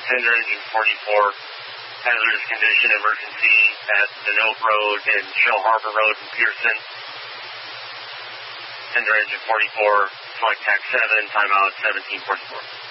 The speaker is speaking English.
Tender engine 44, hazardous condition emergency at Denote Road and Shell Harbor Road in Pearson. Tender engine 44, flight TAC 7, timeout 1744.